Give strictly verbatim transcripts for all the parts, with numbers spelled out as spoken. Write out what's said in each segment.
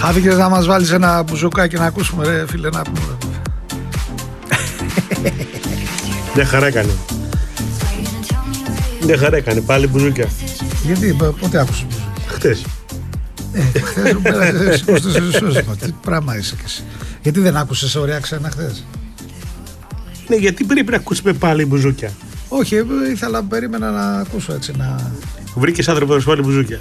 Άφηκες να μας βάλεις ένα μπουζουκάκι να ακούσουμε, ρε φίλε, να πούμε. Μια χαρά έκανε. Μια χαρά έκανε, πάλι μπουζούκια. Γιατί, πότε άκουσες μπουζούκια? Χτες. Ε, χθες μου πέρασες είκοσι τέσσερις ώρες. Τι πράγμα είσαι και εσύ. Γιατί δεν άκουσες ωραία ξένα χθες? Ναι, γιατί πρέπει να ακούσουμε πάλι μπουζούκια? Όχι, ήθελα, περίμενα να ακούσω έτσι να... Βρήκες άνθρωπο να σου βάλει μπουζούκια?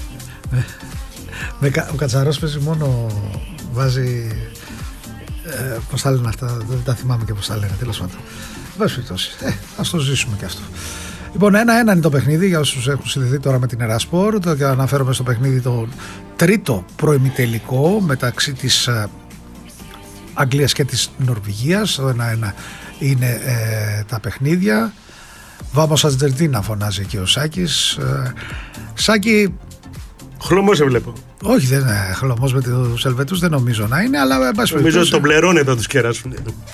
Ο Κατσαρός παίζει μόνο, βάζει, ε, πώς τα λένε αυτά, δεν τα θυμάμαι και πώς τα λένε, τέλος πάντων. Βάζει περιπτώσει, ε, ας το ζήσουμε και αυτό. Λοιπόν, ένα-ένα είναι το παιχνίδι για όσους έχουν συνδεθεί τώρα με την Ερασπορ. Και αναφέρομαι στο παιχνίδι το τρίτο προημιτελικό μεταξύ της ε, Αγγλίας και της Νορβηγίας. Το ένα-ένα είναι ε, τα παιχνίδια. Βάμος Αρτζεντίνα φωνάζει εκεί ο Σάκης. Ε, Σάκη... Χλωμός σε βλέπω. Όχι, δεν είναι χλωμός με τους Ελβετούς, δεν νομίζω να είναι, αλλά νομίζω ότι τον πληρώνει θα τους κεράσουν.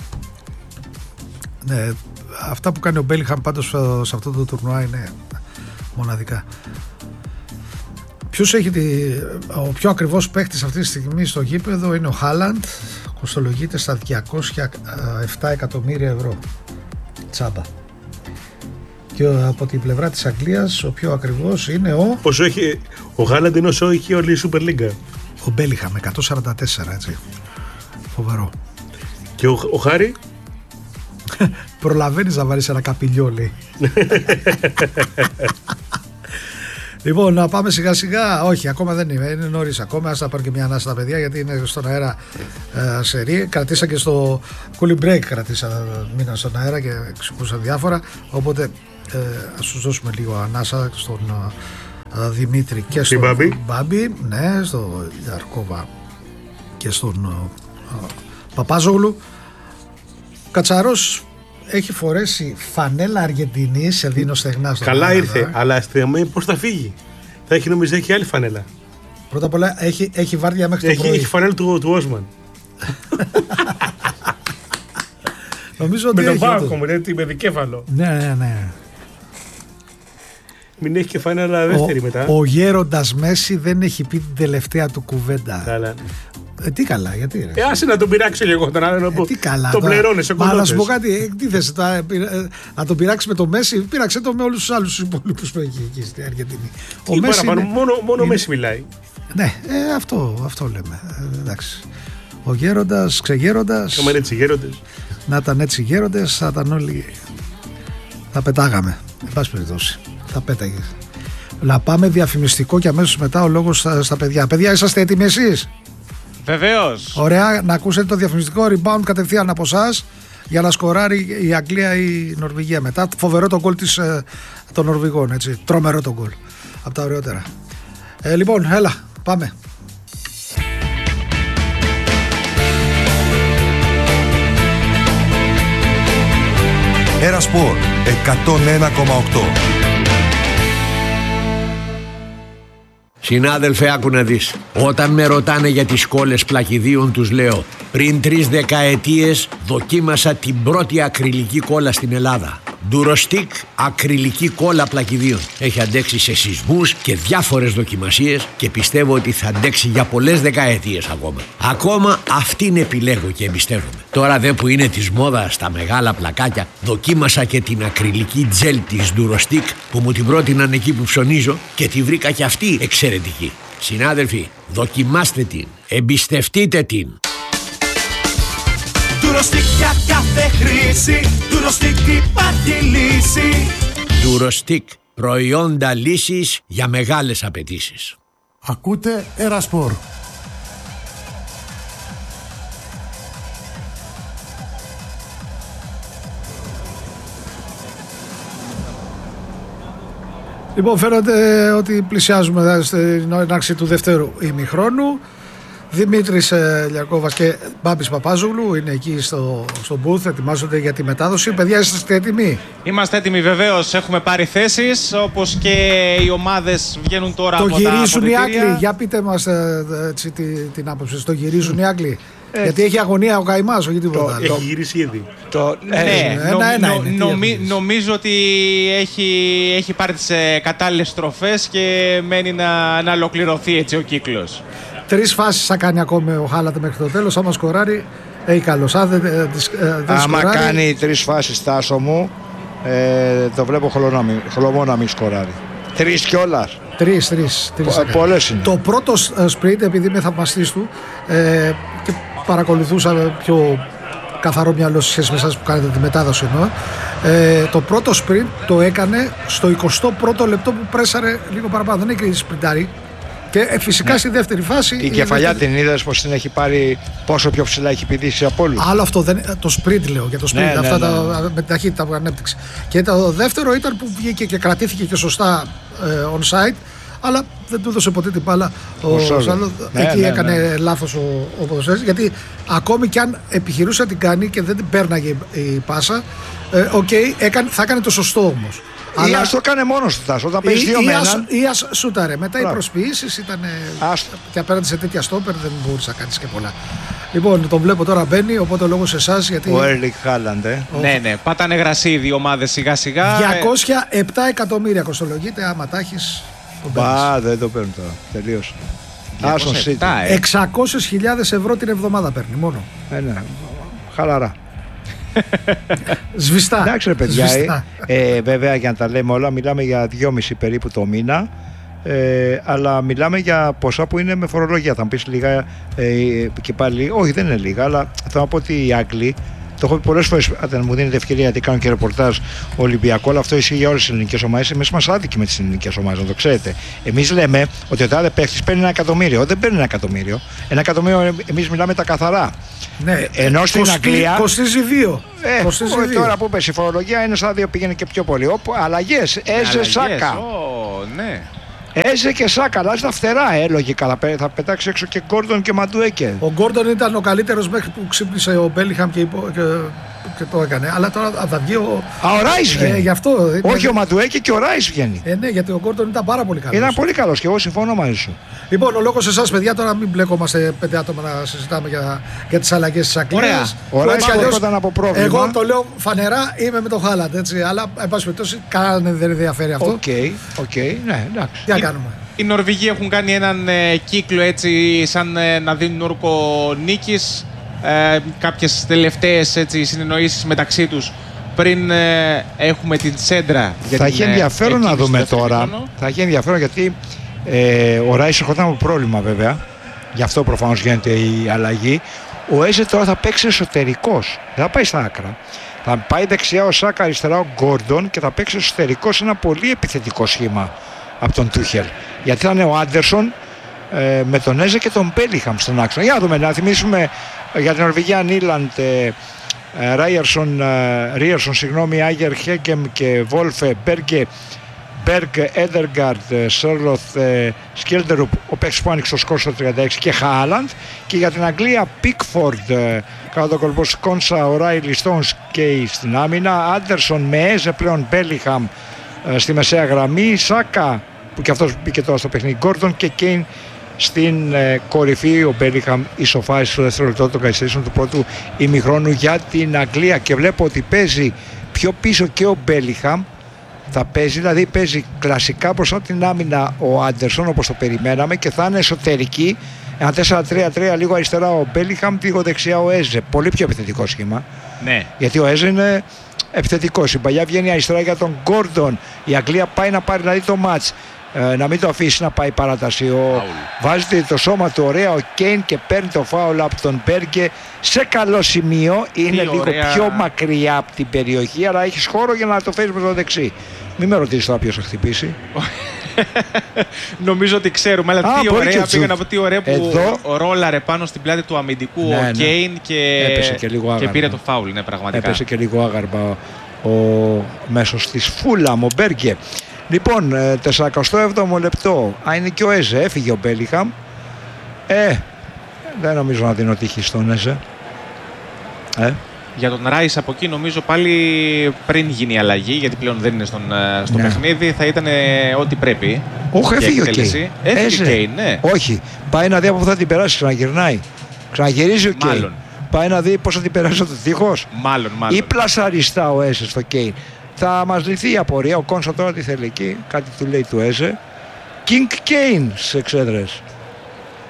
Ναι, αυτά που κάνει ο Μπέλιγχαμ πάντως σε αυτό το τουρνουά είναι μοναδικά. Ποιος έχει τη, ο πιο ακριβώς παίκτης αυτή τη στιγμή στο γήπεδο είναι ο Χάλαντ, κοστολογείται στα διακόσια επτά εκατομμύρια ευρώ τσάμπα. Και από την πλευρά της Αγγλίας ο πιο ακριβώς είναι ο... Όσο έχει, ο Χάλαντ είναι όσο έχει όλη η Super League. Ο Μπέλιγχαμ, εκατόν σαράντα τέσσερα, έτσι. Φοβερό. Και ο, ο Χάρη? Προλαβαίνεις να βάλεις ένα καπηλιό, λέει. Λοιπόν, να πάμε σιγά σιγά. Όχι, ακόμα δεν είναι, είναι νωρίς ακόμα. Ας τα πάρω και μια ανάσα τα παιδιά, γιατί είναι στον αέρα ε, σερί. Κρατήσα και στο cooling break, κρατήσα μήνα στον αέρα και εξηγούσα διάφορα. Οπότε ε, ας τους δώσουμε λίγο ανάσα στον ε, Δημήτρη και στον Μπάμπη. Μπάμπη, ναι, στον Ιαρκόβα και στον ε, Παπάζογλου. Κατσαρός έχει φορέσει φανέλα Αργεντινή, σε δίνω στεγνά στο Καλά Καναδά. ήρθε, αλλά αστυνομία πώς θα φύγει? Θα έχει, νομίζω, έχει άλλη φανέλα. Πρώτα απ' όλα έχει, έχει βάρδια μέχρι έχει, το πρωί. Έχει φανέλα του, του Όσμαν. Νομίζω ότι με τον Βάκο μου, με δικέφαλο. Ναι, ναι, ναι. Μην έχει και φανέλα δεύτερη ο, μετά. Ο γέροντας Μέση δεν έχει πει την τελευταία του κουβέντα. Καλά. Ε, τι καλά, γιατί ρε. Ε, άσε να τον πειράξει λίγο τον άλλον. Ε, τι καλά. Τον πληρώνει σε κοντό. Μα να σου πω κάτι, ε, τι θες, τα, ε, να τον πειράξει με το Μέση, πείραξε το με όλους τους άλλους υπόλοιπους που έχει εκεί στην Αργεντινή. Ο Μέση είναι... μόνο, μόνο Μέση μιλάει. Ναι, ε, αυτό, αυτό λέμε. Ε, εντάξει. Ο γέροντας, ξεγέροντας. Άμα είναι έτσι γέροντες. Να ήταν έτσι γέροντες, θα ήταν όλοι. Θα πετάγαμε. Εν πάση περιπτώσει. Θα πέταγε. Να πάμε διαφημιστικό και αμέσως μετά ο λόγος στα, στα παιδιά. Παιδιά, είσαστε έτοιμοι εσείς? Βεβαίως. Ωραία, να ακούσετε το διαφημιστικό rebound κατευθείαν από εσάς για να σκοράρει η Αγγλία ή η Νορβηγία μετά. Φοβερό το γκολ της, ε, των Νορβηγών, έτσι. Τρομερό το γκολ. Από τα ωραιότερα. Ε, λοιπόν, έλα, πάμε. Ερασπορ εκατόν ένα κόμμα οκτώ. Συνάδελφε, άκου να δεις. Όταν με ρωτάνε για τις κόλλες πλακιδίων, τους λέω: πριν τρεις δεκαετίες δοκίμασα την πρώτη ακριλική κόλλα στην Ελλάδα. Durostic ακριλική κόλλα πλακιδίων. Έχει αντέξει σε σεισμούς και διάφορες δοκιμασίες και πιστεύω ότι θα αντέξει για πολλές δεκαετίες ακόμα. Ακόμα αυτήν επιλέγω και εμπιστεύομαι. Τώρα δε που είναι της μόδας τα μεγάλα πλακάκια, δοκίμασα και την ακριλική τζέλ της Durostic που μου την πρότειναν εκεί που ψωνίζω και τη βρήκα και αυτή εξαιρετική. Συνάδελφοι, δοκιμάστε την, εμπιστευτείτε την. Durostic για κάθε χρήση, Durostic υπάρχει λύση. Durostic, προϊόντα λύσης για μεγάλες απαιτήσεις. Ακούτε Ερασπορ. Λοιπόν, φαίνεται ότι πλησιάζουμε στην έναρξη του δεύτερου ημιχρόνου. Δημήτρης ε, Λιακόβας και Μπάμπης Παπάζογλου είναι εκεί στο, στο booth, ετοιμάζονται για τη μετάδοση. Παιδιά, είστε έτοιμοι? Είμαστε έτοιμοι, βεβαίως. Έχουμε πάρει θέσεις, όπως και οι ομάδες βγαίνουν τώρα το από τα αποδυτήρια. Το γυρίζουν οι Άγγλοι. Για πείτε μας ε, έτσι, την, την άποψη. Το γυρίζουν οι Άγγλοι. Ε, Γιατί έχει αγωνία ο Καϊμάς, όχι τίποτα. Το, έχει γυρίσει ήδη. Το, ναι, ένα, νο, ένα νο, είναι, νομι, νομίζω ότι έχει, έχει πάρει τις κατάλληλες στροφές και μένει να, να ολοκληρωθεί έτσι ο κύκλος. Τρεις φάσεις θα κάνει ακόμη ο Χάλαντ μέχρι το τέλος. Άμα σκοράρει, έχει καλός. Αν δεν, δεν, δεν άμα σκοράρει... κάνει τρεις φάσεις τάσο μου, ε, το βλέπω χολομό να μην σκοράρει. Τρεις κιόλας. Τρεις, τρεις. τρεις Πο, πολλές είναι. Το πρώτο sprint, επειδή είμαι θαυμαστής του ε, και παρακολουθούσα πιο καθαρό μυαλό σε σχέση με εσάς που κάνετε τη μετάδοση εννοώ, ε, το πρώτο sprint το έκανε στο εικοστό πρώτο λεπτό που πρέσαρε λίγο παραπάνω. Δεν έχει σπριντάρει. Και ε, φυσικά ναι. στη δεύτερη φάση. Η κεφαλιά δεύτερη... την είδες πως την έχει πάρει, πόσο πιο ψηλά έχει πηδήσει από όλους. Άλλο αυτό, δεν, το sprint λέω για το sprint, ναι, αυτά ναι, ναι. Τα, με την ταχύτητα που ανέπτυξε. Και το δεύτερο ήταν που βγήκε και κρατήθηκε και σωστά ε, on site, αλλά δεν του έδωσε ποτέ την μπάλα ο Σάλο. Ναι, εκεί ναι, έκανε ναι. λάθος ο, ο ποδοσφαιριστής, γιατί ακόμη κι αν επιχειρούσε να την κάνει και δεν την πέρναγε η, η πάσα, ε, okay, έκανε, θα έκανε το σωστό όμως. Ή ας το έκανε μόνος του Τάσο, όταν παίζει δύο με έναν. Ή ας σούταρε. Μετά οι προσποιήσεις ήταν. Και απέναντι σε τέτοια στόπερ δεν μπορούσε να κάνεις και πολλά. Λοιπόν, τον βλέπω τώρα μπαίνει, οπότε ο λόγος σε εσάς. Γιατί... Ο Έρλικ Χάλαντ, ε. Ναι, ναι, πάτανε γρασί οι δύο ομάδες σιγά σιγά. διακόσια επτά εκατομμύρια κοστολογείται, άμα τα έχεις. Μπα, δεν το παίρνουν τώρα. Τελείωσε. Άσον City. εξακόσιες χιλιάδες ευρώ την εβδομάδα παίρνει μόνο. Ε, ναι, χαλαρά. Σβηστά. Εντάξει ρε παιδιά, ε, ε, βέβαια για να τα λέμε όλα μιλάμε για δυόμισι περίπου το μήνα, ε, αλλά μιλάμε για ποσά που είναι με φορολογία. Θα μου πεις λίγα ε, και πάλι, όχι δεν είναι λίγα, αλλά θα μου πω ότι οι Άγγλοι, το έχω πει πολλές φορές, αν μου δίνετε ευκαιρία γιατί κάνω και ρεπορτάζ Ολυμπιακό, αλλά αυτό ισχύει για όλες τις ελληνικές ομάδες. Εμείς είμαστε άδικοι με τις ελληνικές ομάδες, να το ξέρετε. Εμείς λέμε ότι ο τάδε παίχτης παίρνει ένα εκατομμύριο. Δεν παίρνει ένα εκατομμύριο. Ένα εκατομμύριο εμείς μιλάμε τα καθαρά. Ναι, ενώ στην κοστί, Αγγλία. Κοστίζει δύο. Ε, κοστίζει δύο. Τώρα που πες η φορολογία είναι σαν δύο, πήγαινε και πιο πολύ. Αλλαγές, Έζε, Σάκα. Oh, ναι. Έζε και Σάκα, αλλάζει τα φτερά, ε, λογικά. Θα, πε, θα πετάξει έξω και Γκόρντον και Μαντουέκε. Ο Γκόρντον ήταν ο καλύτερος μέχρι που ξύπνησε ο Μπέλιχαμ και, και, και το έκανε. Αλλά τώρα θα βγει ο. Α, ο Ράις βγαίνει. Ε, γι' αυτό, όχι είναι... ο Μαντουέκε και ο Ράις βγαίνει. Ε, ναι, γιατί ο Γκόρντον ήταν πάρα πολύ καλός. Ήταν πολύ καλός και εγώ συμφωνώ μαζί σου. Λοιπόν, ο λόγος εσάς, παιδιά, τώρα μην μπλέκομαστε πέντε άτομα να συζητάμε για, για τις αλλαγές της Αγγλίας. Ο Ράις έρχονταν από πρόβλημα. Εγώ το λέω φανερά, είμαι με τον Χάλαντ, έτσι. Αλλά, εν πάση περιπτώσει, κανέναν δεν ενδιαφέρει αυτό. Οκ, οκ, ναι, εντάξει. Τι να κάνουμε. Οι Νορβηγοί έχουν κάνει έναν ε, κύκλο έτσι σαν ε, να δίνουν όρκο νίκης, ε, κάποιες τελευταίες έτσι, συνεννοήσεις μεταξύ τους πριν ε, έχουμε την σέντρα. Θα έχει ενδιαφέρον να δούμε τώρα, χρόνο. Θα έχει ενδιαφέρον γιατί ε, ο Ράις ερχόταν από πρόβλημα βέβαια, γι' αυτό προφανώς γίνεται η αλλαγή. Ο Έζε τώρα θα παίξει εσωτερικός, δεν θα πάει στα άκρα. Θα πάει δεξιά ο Σάκα, αριστερά ο Γκόρντον και θα παίξει εσωτερικός, ένα πολύ επιθετικό σχήμα από τον Τούχελ. Γιατί θα είναι ο Άντερσον ε, με τον Έζε και τον Μπέλιχαμ στον άξονα. Για να δούμε, να θυμίσουμε για την Νορβηγία Νίλαντ, ε, ε, Ράιερσον, ε, Ρίερσον, συγγνώμη, Άγερ, Χέγκεμ και Βόλφε, Μπέργκε, Μπέργκ, Έδεργαρντ, Σέρλοθ, ε, Σκέλντερουπ, ο παίκτης που άνοιξε το σκορ στο τριάντα έξι και Χάλαντ. Και για την Αγγλία Πίκφορντ, ε, κατά τον κολπό Σκόνσα, ο Ράιλι Στόνς και στην άμυνα, Άντερσον με Έζε πλέον, Μπέλιχαμ ε, στη μεσαία γραμμή, Σάκα που και αυτός μπήκε τώρα στο παιχνίδι, Γκόρντον και Κέιν στην ε, κορυφή. Ο Μπέλιχαμ ισοφάρισε στο δεύτερο λεπτό των καθυστερήσεων του πρώτου ημιχρόνου για την Αγγλία και βλέπω ότι παίζει πιο πίσω και ο Μπέλιχαμ. Θα παίζει, δηλαδή παίζει κλασικά μπροστά την άμυνα ο Άντερσον όπως το περιμέναμε και θα είναι εσωτερική ένα τέσσερα τρία τρία, λίγο αριστερά ο Μπέλιχαμ, λίγο δεξιά ο Έζε. Πολύ πιο επιθετικό σχήμα. Ναι. Γιατί ο Έζε είναι επιθετικός. Η παλιά βγαίνει αριστερά για τον Γκόρντον. Η Αγγλία πάει να πάρει δηλαδή το μάτς. Ε, να μην το αφήσει να πάει παράταση. Ο... Βάζει το σώμα του ωραία ο Κέιν και παίρνει το φάουλ από τον Μπέργκε σε καλό σημείο. Είναι Τι λίγο ωραία. πιο μακριά από την περιοχή, αλλά έχεις χώρο για να το φέρεις με το δεξί. Μην με ρωτήσεις τώρα ποιος θα χτυπήσει. Νομίζω ότι ξέρουμε, αλλά Α, τι μπορεί ωραία και πήγα να πω, τι ωραία που Εδώ... ρόλαρε πάνω στην πλάτη του αμυντικού Ναι, ο ναι. Κέιν και... Έπεσε και λίγο και άγαρμα. πήρε το φάουλ, ναι, πραγματικά. Έπεσε και λίγο άγαρμα ο μέσος της Φούλαμ, ο Μπέργκε. Λοιπόν, ε, σαράντα έβδομο λεπτό. Α, είναι και ο Έζε, έφυγε ο Μπέλιχαμ. Ε, δεν νομίζω να δίνω τύχη στον Έζε. Ε. Για τον Ράις από εκεί νομίζω πάλι πριν γίνει η αλλαγή, γιατί πλέον δεν είναι στον, ε, στο Ναι. παιχνίδι, θα ήταν ε, ό,τι πρέπει. Όχι, για έφυγε ο εκτέλεση. Κέιν. Έφυγε Έζε. ο Κέιν, ναι. Όχι, πάει να δει από πού θα την περάσει, ξαναγυρνάει. Ξαναγυρίζει ο Κέιν. Μάλλον. Πάει να δει πώς θα την περάσει το τείχος. Μάλλον, μάλλον. Ή πλασαριστά ο Έζε στο Κέιν. Θα μας λυθεί η απορία. Ο Κόνσα τώρα τι θέλει εκεί. Κάτι του λέει του Έζε. King Kane στις εξέδρες.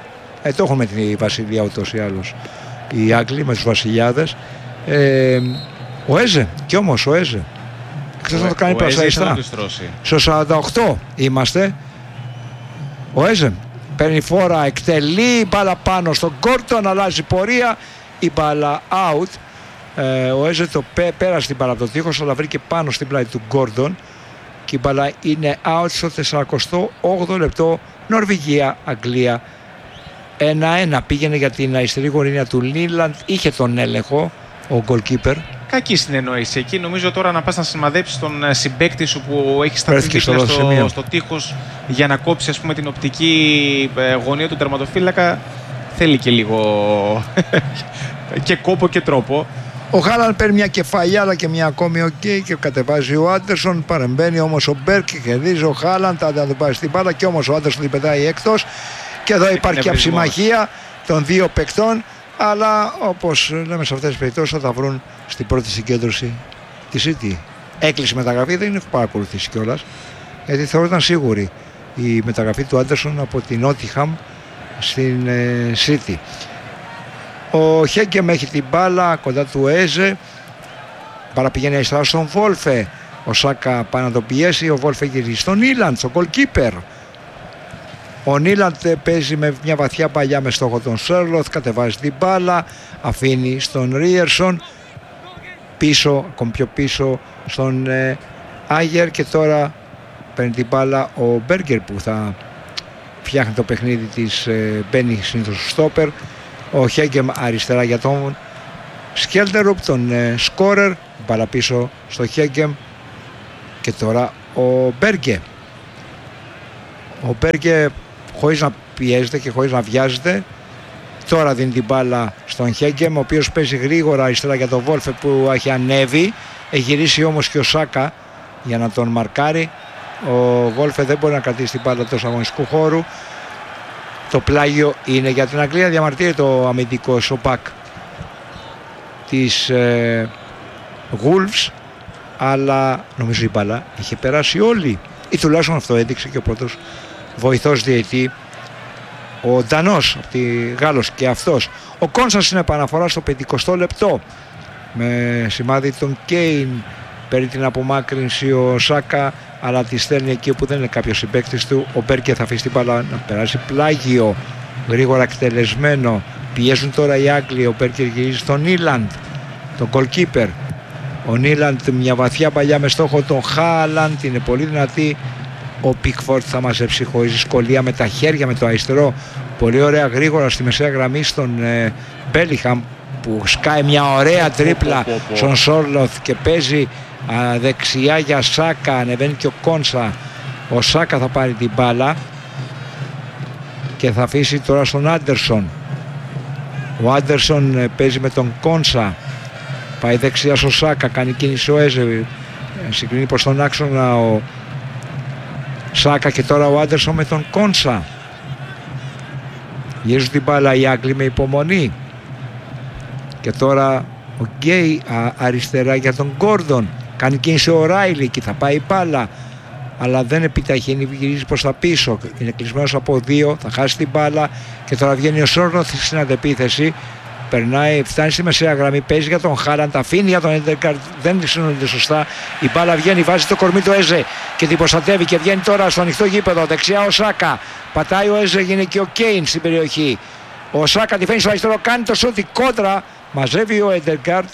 Ε, το έχουν με την Βασιλεία ούτως ή άλλως οι Άγγλοι με τους βασιλιάδες. Ε, ο Έζε, κι όμως ο Έζε εκτός να το κάνει πλασαριστά. Στο σαράντα οκτώ είμαστε. Ο Έζε παίρνει φόρα, εκτελεί, μπάλα πάνω στον Γκόρντον, αλλάζει πορεία, η μπάλα out. Ε, ο Έζε το πέ, πέρασε την μπάλα από το τείχος, αλλά βρήκε πάνω στην πλάτη του Γκόρντον και η μπάλα είναι out στο σαράντα όγδοο λεπτό. Νορβηγία, Αγγλία ένα ένα. Πήγαινε για την αριστερή γωνία του Νίλαντ, είχε τον έλεγχο ο goalkeeper. Κακή συνεννόηση εκεί. Νομίζω τώρα να πας να σημαδέψεις τον συμπαίκτη σου που έχει σταθεί στο, στο, στο τείχος για να κόψει, ας πούμε, την οπτική γωνία του τερματοφύλακα. Θέλει και λίγο και κόπο και τρόπο. Ο Χάλαντ παίρνει μια κεφαλιά αλλά και μια ακόμη οκ okay, και κατεβάζει ο Άντερσον. Παρεμβαίνει όμως ο Μπέρκ και κερδίζει ο Χάλαντ. Αν δεν πάει στην μπάλα και όμως ο Άντερσον την πετάει εκτός. Και εδώ υπάρχει αψημαχία των δύο παικτών. Αλλά όπως λέμε σε αυτές τις περιπτώσεις θα βρουν στην πρώτη συγκέντρωση τη City. Έκλεισε μεταγραφή, δεν έχω παρακολουθήσει κιόλας. Γιατί θεωρούταν σίγουρη η μεταγραφή του Άντερσον από την Νότιχαμ στην ε, City. Ο Χέγκεμ έχει την μπάλα κοντά του Έζε. Μπάλα πηγαίνει αριστερά στον Βόλφε. Ο Σάκα πάει να τον πιέσει. Ο Βόλφε γυρίζει στον Νίλαντ, στον goalkeeper. Ο Νίλαντ παίζει με μια βαθιά παλιά με στόχο τον Σέρλοθ. Κατεβάζει την μπάλα. Αφήνει στον Ρίερσον. Πίσω, ακόμη πιο πίσω στον ε, Άγερ. Και τώρα παίρνει την μπάλα ο Μπέργκερ που θα φτιάχνει το παιχνίδι της. Ε, μπαίνει συνήθως στο στόπερ. Ο Χέγκεμ αριστερά για τον Σκέλτερουπ, τον ε, σκόρερ. Μπάλα πίσω στο Χέγκεμ. Και τώρα ο Μπέργκε. Ο Μπέργκε χωρίς να πιέζεται και χωρίς να βιάζεται. Τώρα δίνει την μπάλα στον Χέγκεμ, ο οποίος παίζει γρήγορα αριστερά για τον Βόλφε που έχει ανέβει. Έχει γυρίσει όμως και ο Σάκα για να τον μαρκάρει. Ο Βόλφε δεν μπορεί να κρατήσει την μπάλα τόσο αγωνιστικού χώρου. Το πλάγιο είναι για την Αγγλία. Διαμαρτύρεται ο αμυντικός ο Μπακ της ε, Wolves, αλλά νομίζω η μπάλα είχε περάσει όλη, ή τουλάχιστον αυτό έδειξε και ο πρώτος βοηθός διαιτητή, ο Ντανός από τη Γάλλος και αυτός. Ο Κόνσας είναι επαναφορά στο πενηκοστό λεπτό με σημάδι τον Κέιν. Παίρνει την απομάκρυνση ο Σάκα, αλλά τη στέλνει εκεί που δεν είναι κάποιος συμπαίκτης του. Ο Μπέρκε θα αφήσει την μπάλα να περάσει πλάγιο, γρήγορα εκτελεσμένο. Πιέζουν τώρα οι Άγγλοι. Ο Μπέρκε γυρίζει στον Νίλαντ, τον goalkeeper. Ο Νίλαντ μια βαθιά παλιά με στόχο τον Χάλαντ, είναι πολύ δυνατή. Ο Πίκφορντ θα μαζέψει χωρίς δυσκολία με τα χέρια, με το αριστερό. Πολύ ωραία γρήγορα στη μεσαία γραμμή στον ε, Μπέλιχαμ που σκάει μια ωραία τρίπλα στον Σόρλοθ και παίζει α, δεξιά για Σάκα. Ανεβαίνει και ο Κόνσα. Ο Σάκα θα πάρει την μπάλα και θα αφήσει τώρα στον Άντερσον. Ο Άντερσον ε, παίζει με τον Κόνσα. Πάει δεξιά στο Σάκα, κάνει κίνηση ο Έζε, συγκρίνει προς τον άξονα ο Σάκα και τώρα ο Άντερσον με τον Κόνσα. Γυρίζουν την μπάλα οι Άγγλοι με υπομονή. Και τώρα ο Γκέι αριστερά για τον Γκόρντον. Κάνει κίνηση ο Ράιλι και θα πάει η μπάλα, αλλά δεν επιταχύνει, γυρίζει προς τα πίσω. Είναι κλεισμένος από δύο, θα χάσει την μπάλα και τώρα βγαίνει ο Σόρνοθ στην αντεπίθεση. Περνάει, φτάνει στη μεσαία γραμμή, παίζει για τον Χάλαντ, αφήνει για τον Έντεγκαρντ, δεν συνολείται σωστά. Η μπάλα βγαίνει, βάζει το κορμί του Έζε και την προστατεύει και βγαίνει τώρα στο ανοιχτό γήπεδο. Δεξιά ο Σάκα, πατάει ο Έζε, γίνει και ο Κέιν στην περιοχή. Ο Σάκα τη φαίνει στο αριστερό, κάνει το σούτι κόντρα, μαζεύει ο Έντεγκαρντ.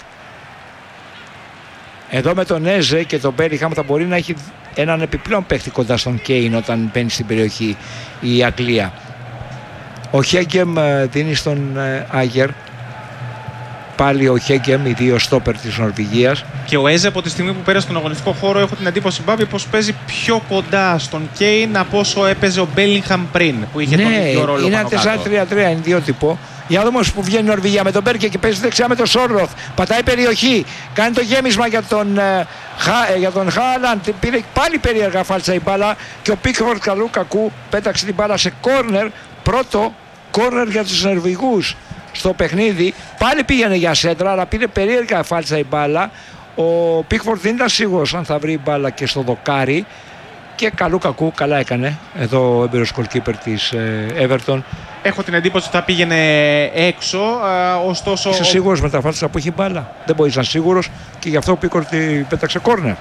Εδώ με τον Έζε και τον Μπέλιχαμ θα μπορεί να έχει έναν επιπλέον παίχτη κοντά στον Κέιν όταν μπαίνει στην περιοχή η Αγγλία. Ο Χέγκεμ δίνει στον Άγερ. Πάλι ο Χέγκεμ, οι δύο στόπερ της Νορβηγίας. Και ο Έζε από τη στιγμή που πέρασε στον αγωνιστικό χώρο, έχω την εντύπωση, Μπάμπη, πως παίζει πιο κοντά στον Κέιν από όσο έπαιζε ο Μπέλιγχαμ πριν, που είχε ναι, τον ίδιο ρόλο. Είναι ένα τέσσερα τρία τρία, είναι δύο τύπο. Για δούμε που βγαίνει η Νορβηγία με τον Μπέρκε και παίζει δεξιά με τον Σόρλοθ. Πατάει περιοχή, κάνει το γέμισμα για τον, ε, Χα, ε, για τον Χάλαντ. Πήρε πάλι περίεργα φάλτσα η μπάλα και ο Πίκφορντ καλού κακού πέταξε την μπάλα σε κόρνερ. Πρώτο κόρνερ για τους Νορβηγούς στο παιχνίδι. Πάλι πήγαινε για σέντρα, αλλά πήρε περίεργα φάλτσα η μπάλα. Ο Πίκφορντ δεν ήταν σίγουρος αν θα βρει μπάλα και στο δοκάρι Και καλού κακού, καλά έκανε εδώ ο έμπειρος goalkeeper της Everton. Έχω την εντύπωση ότι θα πήγαινε έξω, ε, ωστόσο... Είσαι σίγουρος με τα φάλτσα που έχει μπάλα? Δεν μπορείς να είσαι σίγουρος και γι' αυτό ο Πίκφορντ πέταξε κόρνερ.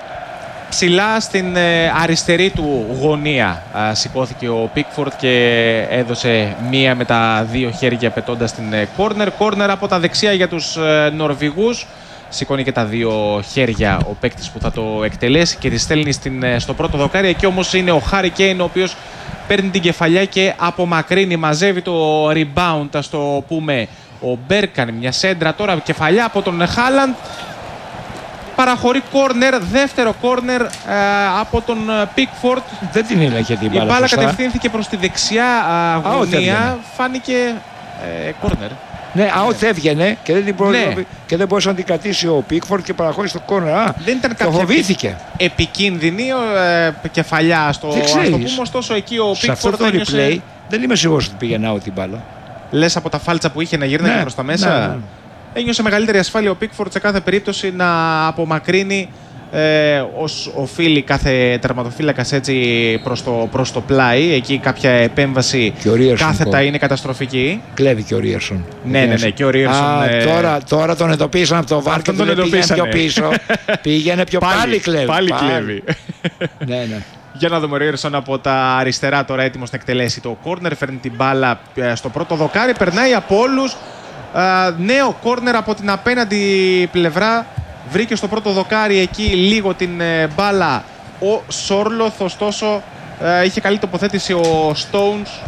Ψηλά στην ε, αριστερή του γωνία ε, σηκώθηκε ο Πίκφορντ και έδωσε μία με τα δύο χέρια πετώντας την ε, κόρνερ. Κόρνερ από τα δεξιά για τους ε, Νορβηγούς. Σηκώνει και τα δύο χέρια ο παίκτης που θα το εκτελέσει και τη στέλνει στην, ε, στο πρώτο δοκάρι. Εκεί όμως είναι ο Χάρι Κέιν, ο οποίος παίρνει την κεφαλιά και απομακρύνει, μαζεύει το rebound, ας το πούμε. Ο Μπέρκ κάνει μια σέντρα τώρα, κεφαλιά από τον Χάλαντ. Παραχωρεί κόρνερ, δεύτερο κόρνερ ε, από τον Πίκφορντ. Δεν την έλεγε την μπάλα. Η μπάλα κατευθύνθηκε προς τη δεξιά ε, γωνία, φάνηκε ε, κόρνερ. Ναι, out ναι. έβγαινε και δεν, την προ... ναι. και δεν μπορούσε να την κρατήσει ο Πίκφορντ και παραχώρησε το κόρνερ. Α, δεν ήταν το φοβήθηκε. Επικίνδυνη ε, κεφαλιά στο ας το πούμε, ωστόσο εκεί ο Πίκφορντ. Σε αυτό το ένιωσε... replay δεν είμαι σίγουρος ότι πήγαινε out την μπάλα. Λες από τα φάλτσα που είχε να γύρναγε ναι, προς τα μέσα. Ναι, ναι. Ένιωσε μεγαλύτερη ασφάλεια ο Πίκφορντ σε κάθε περίπτωση να απομακρύνει ε, ως οφείλει κάθε τερματοφύλακας έτσι προς το, προς το πλάι. Εκεί κάποια επέμβαση κάθετα είναι καταστροφική. Κλέβει και ο Ρίερσον. Ναι, ναι, ναι, και ο Ρίερσον. Ε... Τώρα, τώρα τον εντοπίσαν από το βάρ και τον πήγαινε πιο πίσω. Πήγαινε πιο πάλι, πάλι κλέβει. Πάλι κλέβει. Ναι, ναι. Για να δούμε ο Ρίερσον από τα αριστερά τώρα έτοιμος να εκτελέσει το κόρνερ. Φέρνει την μπάλα στο πρώτο δοκάρι. Περνάει από όλους. Uh, νέο κόρνερ από την απέναντι πλευρά. Βρήκε στο πρώτο δοκάρι εκεί λίγο την uh, μπάλα ο Σόρλοθ. Ωστόσο uh, είχε καλή τοποθέτηση ο Stones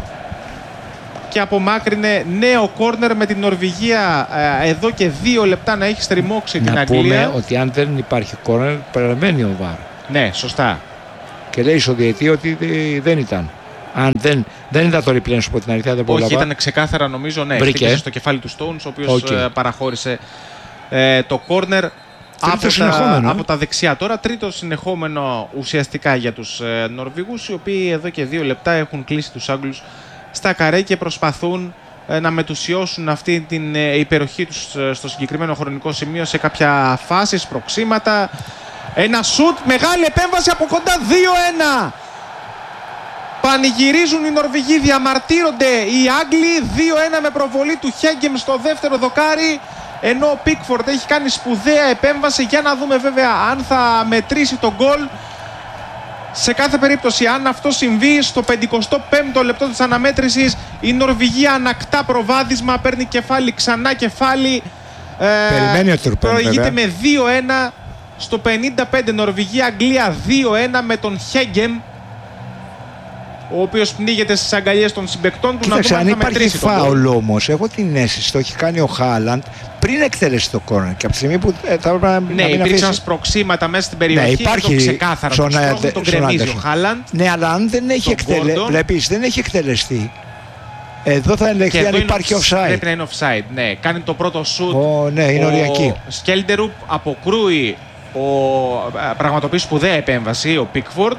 και απομάκρυνε νέο κόρνερ με την Νορβηγία uh, εδώ και δύο λεπτά να έχει στριμώξει να την Αγγλία. Να πούμε ότι αν δεν υπάρχει κόρνερ παραμένει ο βαρ. Ναι, σωστά. Και λέει στο διαιτή ότι δεν ήταν. Αν δεν, δεν είδα το replay σου από την αλήθεια, δεν πρόλαβα. Όχι, ήταν ξεκάθαρα νομίζω, ναι. Χτύπησε στο κεφάλι του Stones, ο οποίος okay. παραχώρησε ε, το corner από τα, από τα δεξιά. Τώρα τρίτο συνεχόμενο ουσιαστικά για τους ε, Νορβηγούς, οι οποίοι εδώ και δύο λεπτά έχουν κλείσει τους Άγγλους στα καρέ και προσπαθούν ε, να μετουσιώσουν αυτή την ε, υπεροχή τους ε, στο συγκεκριμένο χρονικό σημείο σε κάποια φάσεις, προξήματα. Ένα σουτ, μεγάλη επέμβαση από κοντά, δύο ένα. Πανηγυρίζουν οι Νορβηγοί, διαμαρτύρονται οι Άγγλοι. δύο ένα με προβολή του Χέγκεμ στο δεύτερο δοκάρι. Ενώ ο Πίκφορντ έχει κάνει σπουδαία επέμβαση. Για να δούμε βέβαια αν θα μετρήσει τον γκολ. Σε κάθε περίπτωση, αν αυτό συμβεί, στο πενηκοστό πέμπτο λεπτό της αναμέτρησης, η Νορβηγία ανακτά προβάδισμα, παίρνει κεφάλι, ξανά κεφάλι. Περιμένει ο Τουρπέν, προηγείται βέβαια. με δύο ένα στο πενήντα πέντε. Νορβηγία-Αγγλία δύο ένα με τον Χέγκεμ, ο οποίος πνίγεται στις αγκαλιές των συμπαικτών του. Κοίταξε, να δούμε αν θα μετρήσει υπάρχει φάουλ όμως. Έχω την αίσθηση, το έχει κάνει ο Χάλαντ πριν εκτελέσει το κόρνερ. Και από τη στιγμή που ε, θα έπρεπε να, ναι, να μην υπήρξαν αφήσει... σπροξήματα μέσα στην περιοχή. Ναι, υπάρχει το ξεκάθαρα. Τον στρώχο, τον γκρεμίζει ο Χάλαντ. Ναι, αλλά αν δεν έχει, εκτελε... Βλέπεις, δεν έχει εκτελεστεί, εδώ θα ελεγχθεί αν υπάρχει offside. Πρέπει να είναι offside, ναι. Κάνει το πρώτο shoot. Oh, ναι, είναι οριακή. Ο Σκέλντερουπ αποκρούει, ο... πραγματοποιεί σπουδαία επέμβαση, ο Πίκφορντ.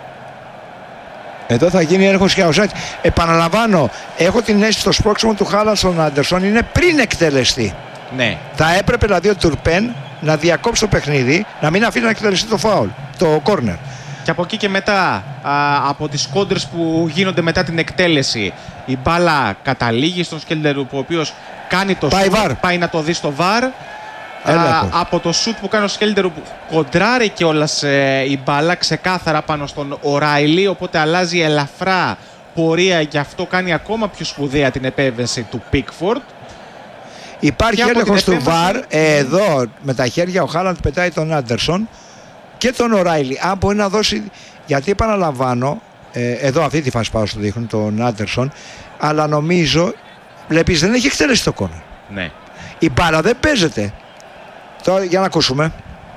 Εδώ θα γίνει έλεγχος για offside. Επαναλαμβάνω, έχω την αίσθηση στο σπρώξιμο του Χάλαντ στον Άντερσον είναι πριν εκτελεστεί. Ναι. Θα έπρεπε δηλαδή ο Τουρπέν να διακόψει το παιχνίδι, να μην αφήνει να εκτελεστεί το φάουλ, το corner. Και από εκεί και μετά, α, από τις κόντρες που γίνονται μετά την εκτέλεση, η μπάλα καταλήγει στον Σκέλντερουπ, ο οποίος κάνει το πάει, σουτ, πάει να το δει στο βαρ. Α, από το σουτ που κάνει ο Σκέλντερουπ κοντράρει κιόλας ε, η μπάλα ξεκάθαρα πάνω στον Οράιλι, οπότε αλλάζει ελαφρά πορεία και αυτό κάνει ακόμα πιο σπουδαία την επέμβαση του Πίκφορντ. Υπάρχει έλεγχος του βαρ, ε, εδώ με τα χέρια ο Χάλαντ πετάει τον Άντερσον και τον Οράιλι. Αν μπορεί να δώσει, γιατί επαναλαμβάνω, ε, εδώ αυτή τη φάση πάω στο δείχνουν τον Άντερσον, αλλά νομίζω, βλέπεις δεν έχει εκτελέσει το κόρνερ. Ναι. Η μπάλα δεν παίζεται. Τώρα για να ακούσουμε.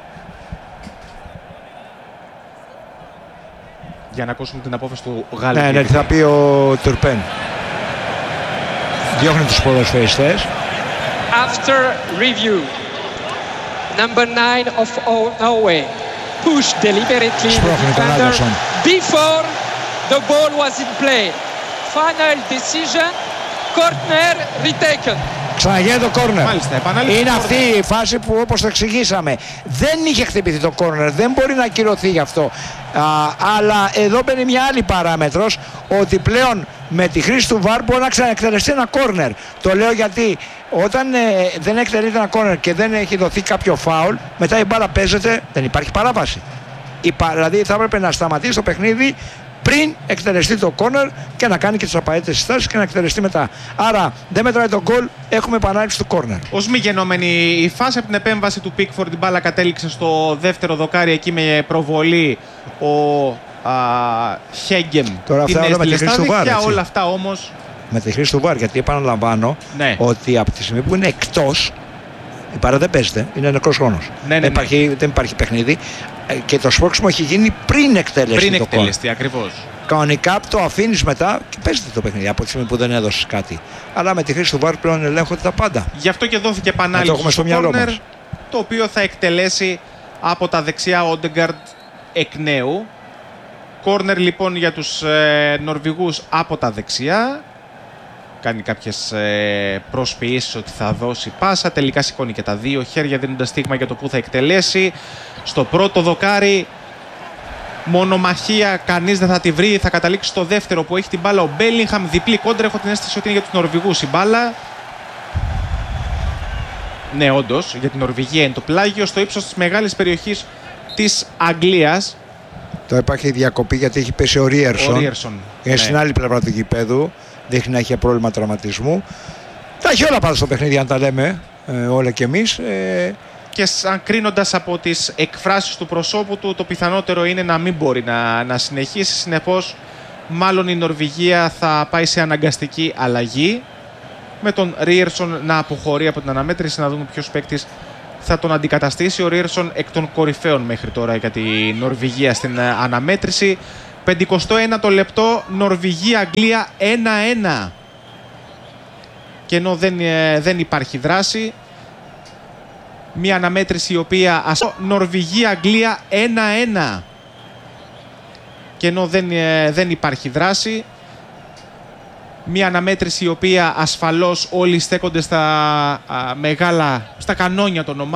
Για να ακούσουμε την απόφαση του Γάλλου. Ναι, ναι, θα πει ο Τουρπέν. Διώχνει τους ποδοσφαιριστές. After review, number nine of Norway pushed deliberately the defender before the ball was in play. Final decision, corner retaken. Ξαναγίνεται το κόρνερ. Μάλιστα, επανάληψη. Είναι αυτή η φάση που, όπως το εξηγήσαμε, δεν είχε χτυπηθεί το κόρνερ, δεν μπορεί να ακυρωθεί γι' αυτό. Α, αλλά εδώ μπαίνει μια άλλη παράμετρος, ότι πλέον με τη χρήση του βαρ μπορεί να ξαναεκτελεστεί ένα κόρνερ. Το λέω γιατί όταν ε, δεν εκτελείται ένα κόρνερ και δεν έχει δοθεί κάποιο φάουλ, μετά η μπάλα παίζεται, δεν υπάρχει παράβαση. Η, δηλαδή θα έπρεπε να σταματήσει το παιχνίδι πριν εκτελεστεί το κόρνερ και να κάνει και τις απαραίτητες συστάσεις και να εκτελεστεί μετά. Άρα δεν μετράει το γκολ, έχουμε επανάληψη του κόρνερ. Ως μη γενόμενη η φάση από την επέμβαση του Πίκφορντ, την μπάλα κατέληξε στο δεύτερο δοκάρι εκεί με προβολή ο Χέγκεμ. Τώρα αυτά όλα με τη χρήση του βαρ. Για όλα αυτά όμως. Με τη χρήση του βαρ, γιατί επαναλαμβάνω ναι. ότι από τη στιγμή που είναι εκτός, η μπάλα δεν παίζεται, είναι νεκρός χρόνος. Ναι, ναι, δεν, ναι. Υπάρχει, δεν υπάρχει παιχνίδι και το σπρώξιμο έχει γίνει πριν εκτελεστεί. Πριν το εκτελεστεί, ακριβώς. Κανονικά το αφήνεις μετά και παίζεται το παιχνίδι από τη στιγμή που δεν έδωσες κάτι. Αλλά με τη χρήση του βαρ πλέον ελέγχονται τα πάντα. Γι' αυτό και δόθηκε επανάληψη στο, στο κόρνερ, το οποίο θα εκτελέσει από τα δεξιά ο Όντεγκαρντ εκ νέου. Κόρνερ λοιπόν για τους ε, Νορβηγούς από τα δεξιά. Κάνει κάποιες ε, προσποιήσεις ότι θα δώσει πάσα. Τελικά σηκώνει και τα δύο χέρια, δίνοντας στίγμα για το που θα εκτελέσει. Στο πρώτο δοκάρι μονομαχία, κανείς δεν θα τη βρει. Θα καταλήξει στο δεύτερο που έχει την μπάλα ο Μπέλιγχαμ. Διπλή κόντρα, έχω την αίσθηση ότι είναι για τους Νορβηγούς η μπάλα. Ναι, όντως, για την Νορβηγία είναι το πλάγιο στο ύψος της μεγάλης περιοχής της Αγγλίας. Τώρα υπάρχει διακοπή γιατί έχει πέσει ο Ρίερσον. Ο Ρίερσον. Είναι ναι. στην άλλη πλευρά του γηπέδου. Δείχνει να έχει πρόβλημα τραυματισμού. Τα έχει όλα πάνω στο παιχνίδι, αν τα λέμε ε, όλα κι εμείς. Ε... Και σαν κρίνοντας από τις εκφράσεις του προσώπου του, το πιθανότερο είναι να μην μπορεί να, να συνεχίσει. Συνεπώς, μάλλον η Νορβηγία θα πάει σε αναγκαστική αλλαγή. Με τον Ρίερσον να αποχωρεί από την αναμέτρηση, να δούμε ποιος παίκτης θα τον αντικαταστήσει. Ο Ρίερσον εκ των κορυφαίων μέχρι τώρα για τη Νορβηγία στην αναμέτρηση. πενηκοστό ένατο λεπτό, Νορβηγία-Αγγλία ένα ένα. Και ενώ δεν, δεν υπάρχει δράση, μια αναμέτρηση η οποία ασ... Νορβηγία-Αγγλία ένα ένα. Και ενώ δεν, δεν υπάρχει δράση, μια αναμέτρηση η οποία ασφαλώς όλοι στέκονται στα α, μεγάλα, στα κανόνια των ομάδων.